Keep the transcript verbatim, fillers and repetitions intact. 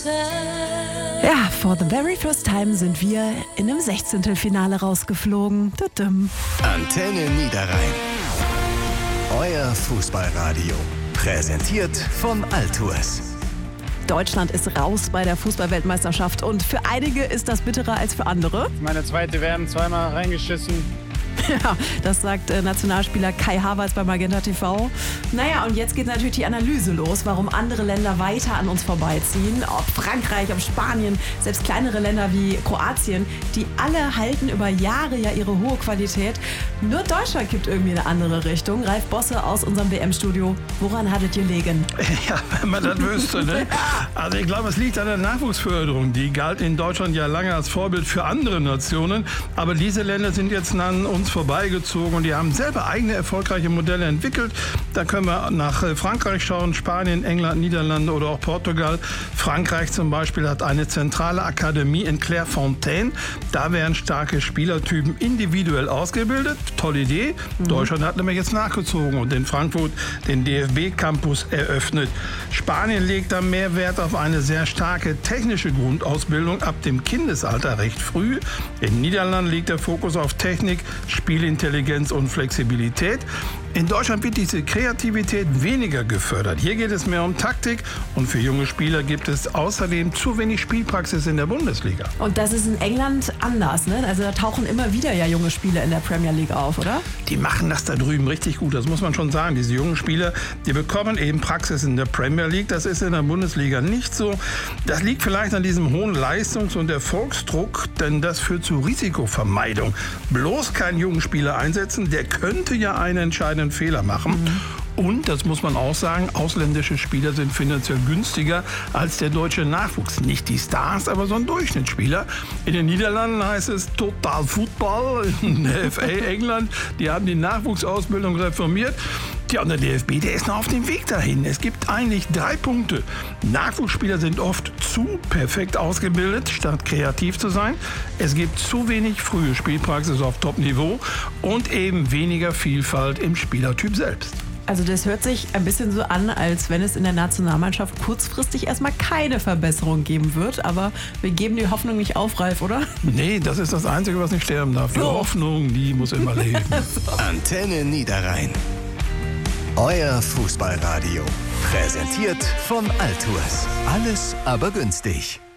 Ja, for the very first time sind wir in einem Sechzehntelfinale rausgeflogen. Tudum. Antenne Niederrhein. Euer Fußballradio. Präsentiert von Altours. Deutschland ist raus bei der Fußballweltmeisterschaft und für einige ist das bitterer als für andere. Meine zweite W M, zweimal reingeschissen. Ja, das sagt äh, Nationalspieler Kai Havertz bei Magenta T V. Naja, und jetzt geht natürlich die Analyse los, warum andere Länder weiter an uns vorbeiziehen. Ob Frankreich, ob Spanien, selbst kleinere Länder wie Kroatien, die alle halten über Jahre ja ihre hohe Qualität. Nur Deutschland gibt irgendwie eine andere Richtung. Ralf Bosse aus unserem W M-Studio. Woran hattet ihr gelegen? Ja, wenn man das wüsste, ne? Also ich glaube, es liegt an der Nachwuchsförderung. Die galt in Deutschland ja lange als Vorbild für andere Nationen. Aber diese Länder sind jetzt an uns vorbeigezogen und die haben selber eigene erfolgreiche Modelle entwickelt. Da können wir nach Frankreich schauen, Spanien, England, Niederlande oder auch Portugal. Frankreich zum Beispiel hat eine zentrale Akademie in Clairefontaine. Da werden starke Spielertypen individuell ausgebildet. Tolle Idee. Mhm. Deutschland hat nämlich jetzt nachgezogen und in Frankfurt den D F B-Campus eröffnet. Spanien legt da mehr Wert auf eine sehr starke technische Grundausbildung ab dem Kindesalter recht früh. In Niederlanden liegt der Fokus auf Technik, Spielintelligenz und Flexibilität. In Deutschland wird diese Kreativität weniger gefördert. Hier geht es mehr um Taktik und für junge Spieler gibt es außerdem zu wenig Spielpraxis in der Bundesliga. Und das ist in England anders, ne? Also da tauchen immer wieder ja junge Spieler in der Premier League auf, oder? Die machen das da drüben richtig gut, das muss man schon sagen. Diese jungen Spieler, die bekommen eben Praxis in der Premier League. Das ist in der Bundesliga nicht so. Das liegt vielleicht an diesem hohen Leistungs- und Erfolgsdruck, denn das führt zu Risikovermeidung. Bloß keinen jungen Spieler einsetzen, der könnte ja einen entscheidenden Fehler machen. Mhm. Und, das muss man auch sagen, ausländische Spieler sind finanziell günstiger als der deutsche Nachwuchs. Nicht die Stars, aber so ein Durchschnittsspieler. In den Niederlanden heißt es Total Football. In der F A England, die haben die Nachwuchsausbildung reformiert. Tja, und der D F B, der ist noch auf dem Weg dahin. Es gibt eigentlich drei Punkte. Nachwuchsspieler sind oft zu perfekt ausgebildet, statt kreativ zu sein. Es gibt zu wenig frühe Spielpraxis auf Top-Niveau und eben weniger Vielfalt im Spielertyp selbst. Also das hört sich ein bisschen so an, als wenn es in der Nationalmannschaft kurzfristig erstmal keine Verbesserung geben wird. Aber wir geben die Hoffnung nicht auf, Ralf, oder? Nee, das ist das Einzige, was nicht sterben darf. Die so. Hoffnung, die muss immer leben. Antenne Niederrhein. Euer Fußballradio. Präsentiert von Altours. Alles aber günstig.